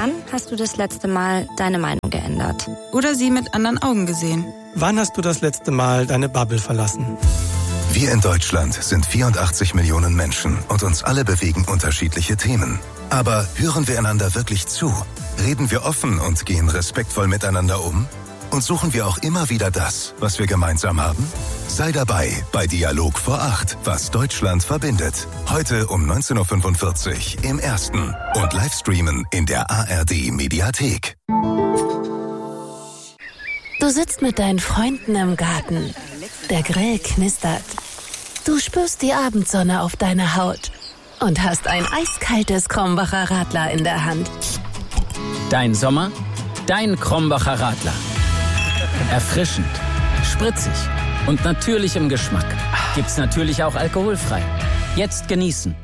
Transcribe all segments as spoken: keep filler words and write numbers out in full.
Wann hast du das letzte Mal deine Meinung geändert? Oder sie mit anderen Augen gesehen? Wann hast du das letzte Mal deine Bubble verlassen? Wir in Deutschland sind vierundachtzig Millionen Menschen und uns alle bewegen unterschiedliche Themen. Aber hören wir einander wirklich zu? Reden wir offen und gehen respektvoll miteinander um? Und suchen wir auch immer wieder das, was wir gemeinsam haben? Sei dabei bei Dialog vor acht, was Deutschland verbindet. Heute um neunzehn Uhr fünfundvierzig im Ersten und Livestreamen in der A R D-Mediathek. Du sitzt mit deinen Freunden im Garten. Der Grill knistert. Du spürst die Abendsonne auf deiner Haut und hast ein eiskaltes Krombacher Radler in der Hand. Dein Sommer, dein Krombacher Radler. Erfrischend, spritzig und natürlich im Geschmack. Gibt's natürlich auch alkoholfrei. Jetzt genießen.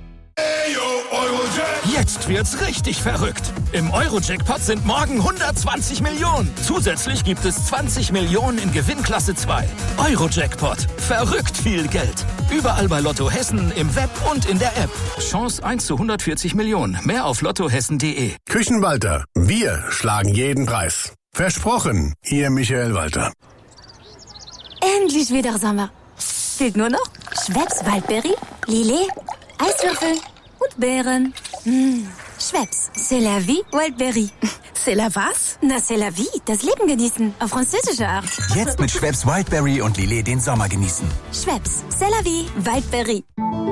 Jetzt wird's richtig verrückt. Im Euro-Jackpot sind morgen hundertzwanzig Millionen. Zusätzlich gibt es zwanzig Millionen in Gewinnklasse zwei. Euro-Jackpot. Verrückt viel Geld. Überall bei Lotto Hessen, im Web und in der App. Chance eins zu hundertvierzig Millionen. Mehr auf lottohessen punkt de. Küchenwalter. Wir schlagen jeden Preis. Versprochen, Ihr Michael Walter. Endlich wieder Sommer. Fehlt nur noch Schweppes Waldberry, Lillet, Eiswürfel und Beeren. Mmh. Schweppes, c'est la vie, Wildberry. C'est la was? Na, c'est la vie, das Leben genießen, auf französische Art. Jetzt mit Schweppes Wildberry und Lillet den Sommer genießen. Schweppes, c'est la vie, Wildberry.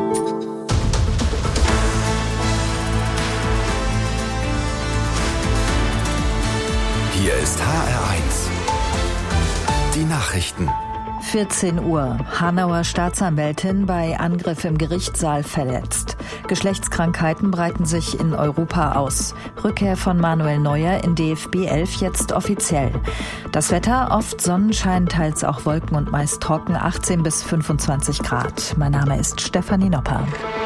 Hier ist H R eins. Die Nachrichten. vierzehn Uhr. Hanauer Staatsanwältin bei Angriff im Gerichtssaal verletzt. Geschlechtskrankheiten breiten sich in Europa aus. Rückkehr von Manuel Neuer in D F B elf jetzt offiziell. Das Wetter, oft Sonnenschein, teils auch Wolken und meist trocken, achtzehn bis fünfundzwanzig Grad. Mein Name ist Stefanie Nopper.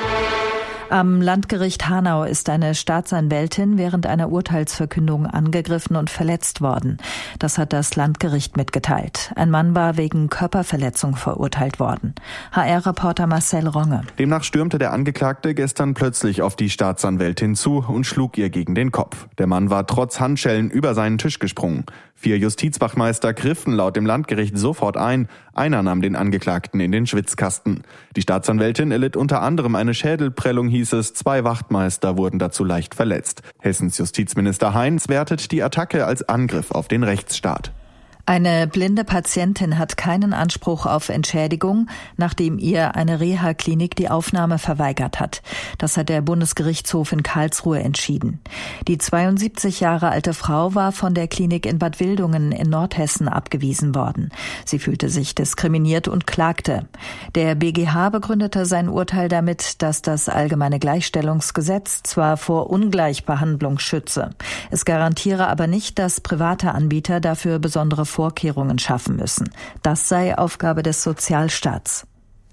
Am Landgericht Hanau ist eine Staatsanwältin während einer Urteilsverkündung angegriffen und verletzt worden. Das hat das Landgericht mitgeteilt. Ein Mann war wegen Körperverletzung verurteilt worden. H R-Reporter Marcel Ronge. Demnach stürmte der Angeklagte gestern plötzlich auf die Staatsanwältin zu und schlug ihr gegen den Kopf. Der Mann war trotz Handschellen über seinen Tisch gesprungen. Vier Justizwachmeister griffen laut dem Landgericht sofort ein. Einer nahm den Angeklagten in den Schwitzkasten. Die Staatsanwältin erlitt unter anderem eine Schädelprellung, hieß es. Zwei Wachtmeister wurden dazu leicht verletzt. Hessens Justizminister Heinz wertet die Attacke als Angriff auf den Rechtsstaat. Eine blinde Patientin hat keinen Anspruch auf Entschädigung, nachdem ihr eine Reha-Klinik die Aufnahme verweigert hat. Das hat der Bundesgerichtshof in Karlsruhe entschieden. Die zweiundsiebzig Jahre alte Frau war von der Klinik in Bad Wildungen in Nordhessen abgewiesen worden. Sie fühlte sich diskriminiert und klagte. Der B G H begründete sein Urteil damit, dass das Allgemeine Gleichstellungsgesetz zwar vor Ungleichbehandlung schütze. Es garantiere aber nicht, dass private Anbieter dafür besondere Vorkehrungen schaffen müssen. Das sei Aufgabe des Sozialstaats.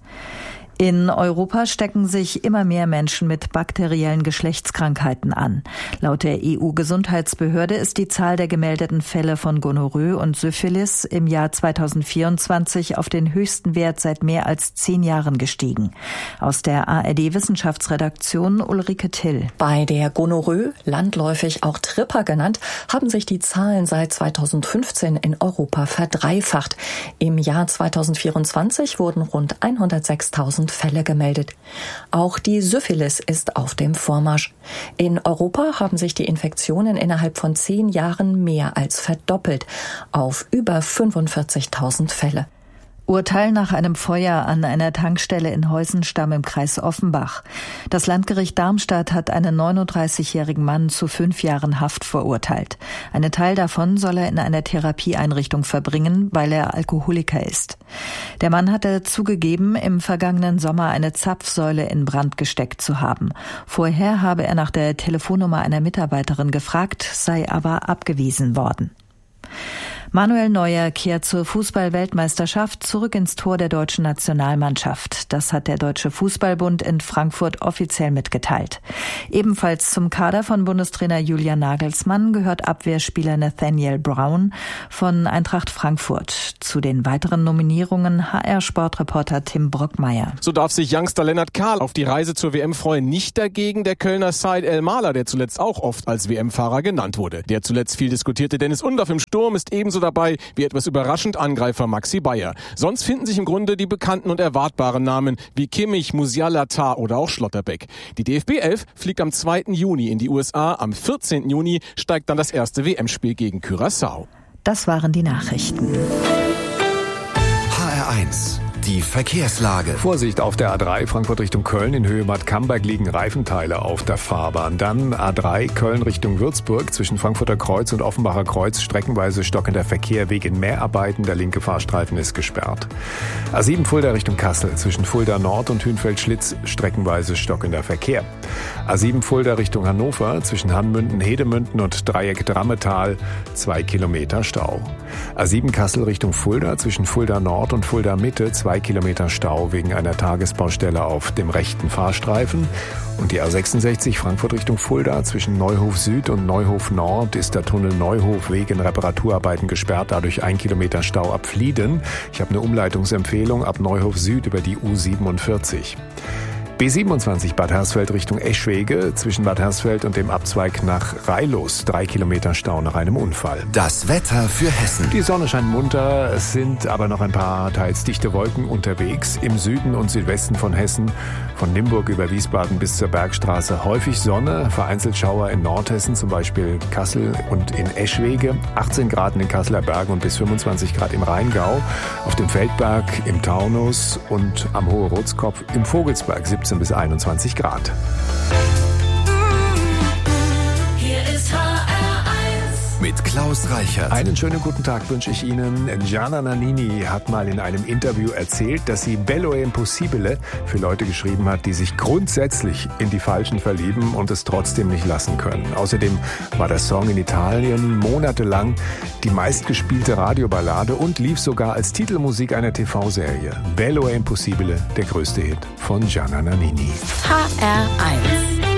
In Europa stecken sich immer mehr Menschen mit bakteriellen Geschlechtskrankheiten an. Laut der E U-Gesundheitsbehörde ist die Zahl der gemeldeten Fälle von Gonorrhoe und Syphilis im Jahr zweitausendvierundzwanzig auf den höchsten Wert seit mehr als zehn Jahren gestiegen. Aus der A R D-Wissenschaftsredaktion Ulrike Till. Bei der Gonorrhoe, landläufig auch Tripper genannt, haben sich die Zahlen seit zweitausendfünfzehn in Europa verdreifacht. Im Jahr zweitausendvierundzwanzig wurden rund hundertsechstausend Fälle gemeldet. Auch die Syphilis ist auf dem Vormarsch. In Europa haben sich die Infektionen innerhalb von zehn Jahren mehr als verdoppelt auf über fünfundvierzigtausend Fälle. Urteil nach einem Feuer an einer Tankstelle in Heusenstamm im Kreis Offenbach. Das Landgericht Darmstadt hat einen neununddreißigjährigen Mann zu fünf Jahren Haft verurteilt. Einen Teil davon soll er in einer Therapieeinrichtung verbringen, weil er Alkoholiker ist. Der Mann hatte zugegeben, im vergangenen Sommer eine Zapfsäule in Brand gesteckt zu haben. Vorher habe er nach der Telefonnummer einer Mitarbeiterin gefragt, sei aber abgewiesen worden. Manuel Neuer kehrt zur Fußball-Weltmeisterschaft zurück ins Tor der deutschen Nationalmannschaft. Das hat der Deutsche Fußballbund in Frankfurt offiziell mitgeteilt. Ebenfalls zum Kader von Bundestrainer Julian Nagelsmann gehört Abwehrspieler Nathaniel Brown von Eintracht Frankfurt. Zu den weiteren Nominierungen H R-Sportreporter Tim Brockmeier. So darf sich Youngster Lennart Kahl auf die Reise zur W M freuen. Nicht dagegen der Kölner Said El-Mahler, der zuletzt auch oft als W M-Fahrer genannt wurde. Der zuletzt viel diskutierte Dennis Undaff im Sturm ist ebenso dabei wie etwas überraschend Angreifer Maxi Bayer. Sonst finden sich im Grunde die bekannten und erwartbaren Namen wie Kimmich, Musiala, Tah oder auch Schlotterbeck. Die D F B elf fliegt am zweiten Juni in die U S A. Am vierzehnten Juni steigt dann das erste W M-Spiel gegen Curaçao. Das waren die Nachrichten. H R eins. Die Verkehrslage. Vorsicht auf der A drei Frankfurt Richtung Köln. In Höhe Bad Camberg liegen Reifenteile auf der Fahrbahn. Dann A drei Köln Richtung Würzburg. Zwischen Frankfurter Kreuz und Offenbacher Kreuz streckenweise stockender Verkehr wegen Mehrarbeiten. Der linke Fahrstreifen ist gesperrt. A sieben Fulda Richtung Kassel. Zwischen Fulda Nord und Hünfeld-Schlitz streckenweise stockender Verkehr. A sieben Fulda Richtung Hannover. Zwischen Hanmünden, Hedemünden und Dreieck Drammetal zwei Kilometer Stau. A sieben Kassel Richtung Fulda. Zwischen Fulda Nord und Fulda Mitte zwei Kilometer Stau wegen einer Tagesbaustelle auf dem rechten Fahrstreifen. Und die A sechsundsechzig Frankfurt Richtung Fulda zwischen Neuhof Süd und Neuhof Nord ist der Tunnel Neuhof wegen Reparaturarbeiten gesperrt, dadurch ein Kilometer Stau ab Flieden. Ich habe eine Umleitungsempfehlung ab Neuhof Süd über die U siebenundvierzig. B siebenundzwanzig Bad Hersfeld Richtung Eschwege, zwischen Bad Hersfeld und dem Abzweig nach Rheilus, drei Kilometer Stau nach einem Unfall. Das Wetter für Hessen. Die Sonne scheint munter, es sind aber noch ein paar teils dichte Wolken unterwegs. Im Süden und Südwesten von Hessen, von Limburg über Wiesbaden bis zur Bergstraße häufig Sonne, vereinzelt Schauer in Nordhessen, zum Beispiel Kassel und in Eschwege, achtzehn Grad in den Kasseler Bergen und bis fünfundzwanzig Grad im Rheingau, auf dem Feldberg, im Taunus und am Hohe Rotskopf, im Vogelsberg siebzehn bis einundzwanzig Grad. Hier ist H R eins mit Klaus Reichert. Einen schönen guten Tag wünsche ich Ihnen. Gianna Nannini hat mal in einem Interview erzählt, dass sie Bello è Impossibile für Leute geschrieben hat, die sich grundsätzlich in die Falschen verlieben und es trotzdem nicht lassen können. Außerdem war der Song in Italien monatelang die meistgespielte Radioballade und lief sogar als Titelmusik einer T V-Serie. Bello è Impossibile, der größte Hit von Gianna Nannini. H R eins.